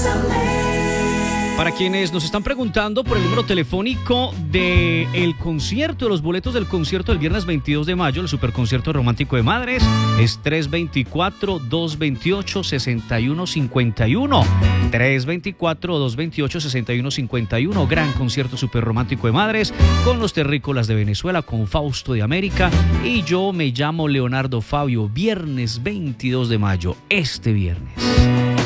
Para quienes nos están preguntando por el número telefónico del concierto, de los boletos del concierto del viernes 22 de mayo, el superconcierto romántico de Madres, es 324-228-6151. 324-228-6151. Gran concierto super romántico de Madres con los terrícolas de Venezuela, con Fausto de América. Y yo me llamo Leonardo Fabio. Viernes 22 de mayo, este viernes.